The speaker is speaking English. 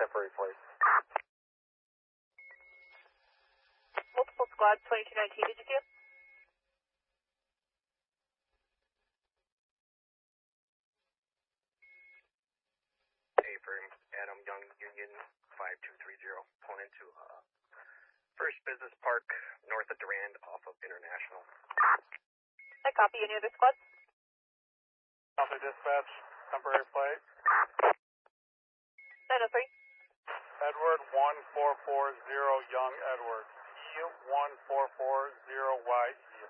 temporary flight. Multiple squad 2219, did you see him? A-frame, Adam Young, Union 5230, pulling into First Business Park, north of Durand, off of International. I copy. Any other squads? Alpha dispatch, temporary flight. 903. Edward 1440, Young Edward. E1440YE.